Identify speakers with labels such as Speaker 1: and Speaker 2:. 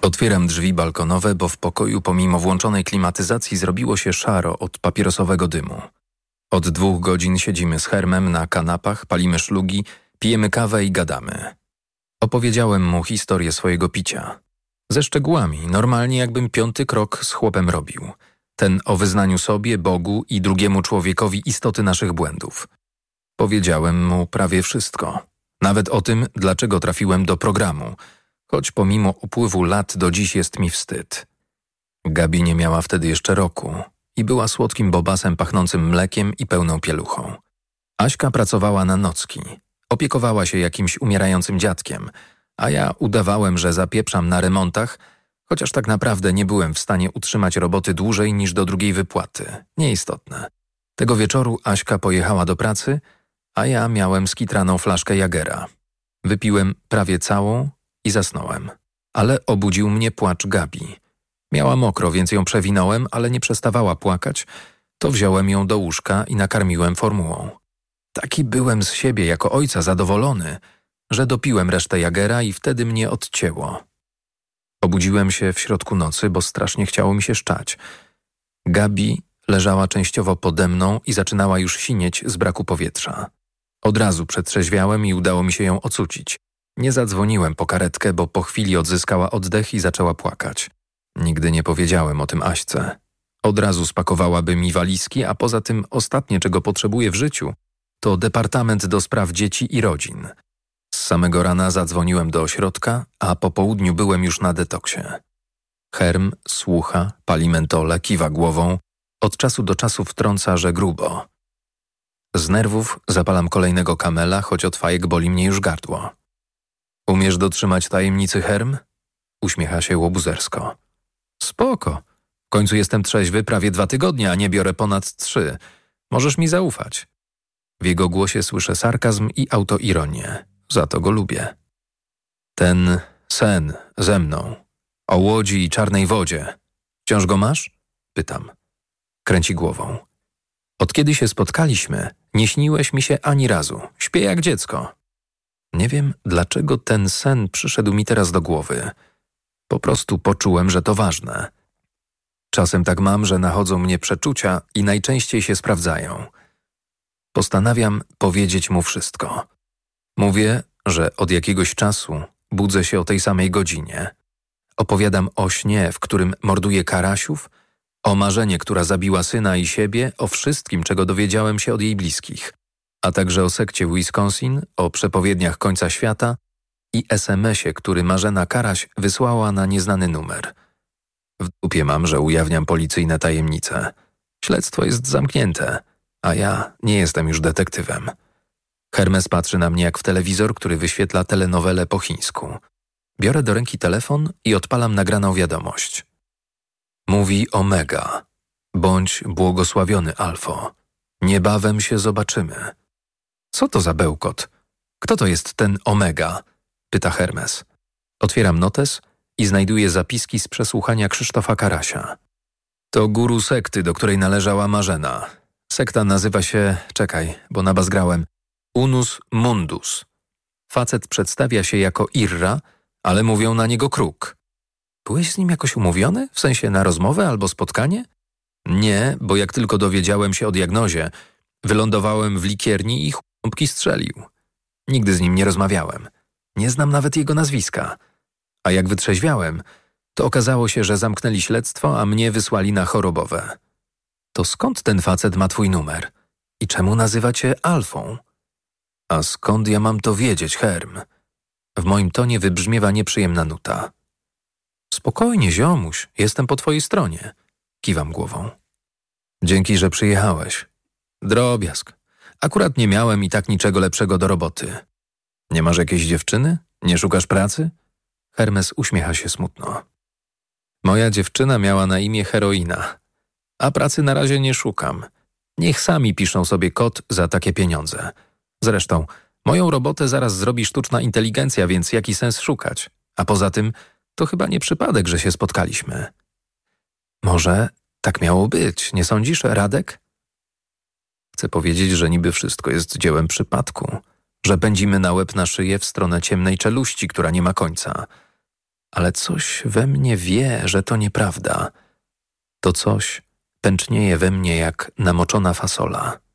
Speaker 1: Otwieram drzwi balkonowe, bo w pokoju pomimo włączonej klimatyzacji zrobiło się szaro od papierosowego dymu. Od 2 godzin siedzimy z Hermem na kanapach, palimy szlugi, pijemy kawę i gadamy. Opowiedziałem mu historię swojego picia. Ze szczegółami, normalnie jakbym 5. krok z chłopem robił. Ten o wyznaniu sobie, Bogu i drugiemu człowiekowi istoty naszych błędów. Powiedziałem mu prawie wszystko. Nawet o tym, dlaczego trafiłem do programu, choć pomimo upływu lat do dziś jest mi wstyd. Gabi nie miała wtedy jeszcze roku i była słodkim bobasem pachnącym mlekiem i pełną pieluchą. Aśka pracowała na nocki. Opiekowała się jakimś umierającym dziadkiem, a ja udawałem, że zapieprzam na remontach, chociaż tak naprawdę nie byłem w stanie utrzymać roboty dłużej niż do 2. wypłaty. Nieistotne. Tego wieczoru Aśka pojechała do pracy, a ja miałem skitraną flaszkę Jagera. Wypiłem prawie całą i zasnąłem. Ale obudził mnie płacz Gabi. Miała mokro, więc ją przewinąłem, ale nie przestawała płakać. To wziąłem ją do łóżka i nakarmiłem formułą. Taki byłem z siebie jako ojca zadowolony, że dopiłem resztę Jagera i wtedy mnie odcięło. Obudziłem się w środku nocy, bo strasznie chciało mi się szczać. Gabi leżała częściowo pode mną i zaczynała już sinieć z braku powietrza. Od razu przetrzeźwiałem i udało mi się ją ocucić. Nie zadzwoniłem po karetkę, bo po chwili odzyskała oddech i zaczęła płakać. Nigdy nie powiedziałem o tym Aśce. Od razu spakowałaby mi walizki, a poza tym ostatnie, czego potrzebuję w życiu, to Departament do Spraw Dzieci i Rodzin. Z samego rana zadzwoniłem do ośrodka, a po południu byłem już na detoksie. Herm słucha, pali mentole, kiwa głową, od czasu do czasu wtrąca, że grubo. Z nerwów zapalam kolejnego kamela, choć od fajek boli mnie już gardło. Umiesz dotrzymać tajemnicy, Herm? Uśmiecha się łobuzersko. Spoko. W końcu jestem trzeźwy prawie 2 tygodnie, a nie biorę ponad 3. Możesz mi zaufać. W jego głosie słyszę sarkazm i autoironię. Za to go lubię. Ten sen ze mną. O łodzi i czarnej wodzie. Wciąż go masz? Pytam. Kręci głową. Od kiedy się spotkaliśmy, nie śniłeś mi się ani razu. Śpię jak dziecko. Nie wiem, dlaczego ten sen przyszedł mi teraz do głowy. Po prostu poczułem, że to ważne. Czasem tak mam, że nachodzą mnie przeczucia i najczęściej się sprawdzają. Postanawiam powiedzieć mu wszystko. Mówię, że od jakiegoś czasu budzę się o tej samej godzinie. Opowiadam o śnie, w którym morduję karasiów, o Marzenie, która zabiła syna i siebie, o wszystkim, czego dowiedziałem się od jej bliskich, a także o sekcie w Wisconsin, o przepowiedniach końca świata i SMS-ie, który Marzena Karaś wysłała na nieznany numer. W dupie mam, że ujawniam policyjne tajemnice. Śledztwo jest zamknięte, a ja nie jestem już detektywem. Hermes patrzy na mnie jak w telewizor, który wyświetla telenowelę po chińsku. Biorę do ręki telefon i odpalam nagraną wiadomość. Mówi Omega. Bądź błogosławiony, Alfo. Niebawem się zobaczymy. Co to za bełkot? Kto to jest ten Omega? Pyta Hermes. Otwieram notes i znajduję zapiski z przesłuchania Krzysztofa Karasia. To guru sekty, do której należała Marzena. Sekta nazywa się, bo nabazgrałem, Unus Mundus. Facet przedstawia się jako Irra, ale mówią na niego Kruk. Byłeś z nim jakoś umówiony? W sensie na rozmowę albo spotkanie? Nie, bo jak tylko dowiedziałem się o diagnozie, wylądowałem w likierni i chłopki strzelił. Nigdy z nim nie rozmawiałem. Nie znam nawet jego nazwiska. A jak wytrzeźwiałem, to okazało się, że zamknęli śledztwo, a mnie wysłali na chorobowe. To skąd ten facet ma twój numer? I czemu nazywa cię Alfą? A skąd ja mam to wiedzieć, Herm? W moim tonie wybrzmiewa nieprzyjemna nuta. Spokojnie, ziomuś, jestem po twojej stronie. Kiwam głową. Dzięki, że przyjechałeś. Drobiazg. Akurat nie miałem i tak niczego lepszego do roboty. Nie masz jakiejś dziewczyny? Nie szukasz pracy? Hermes uśmiecha się smutno. Moja dziewczyna miała na imię Heroina, a pracy na razie nie szukam. Niech sami piszą sobie kod za takie pieniądze. Zresztą, moją robotę zaraz zrobi sztuczna inteligencja, więc jaki sens szukać? A poza tym, to chyba nie przypadek, że się spotkaliśmy. Może tak miało być, nie sądzisz, Radek? Chcę powiedzieć, że niby wszystko jest dziełem przypadku, że pędzimy na łeb na szyję w stronę ciemnej czeluści, która nie ma końca. ale coś we mnie wie, że to nieprawda. To coś pęcznieje we mnie jak namoczona fasola.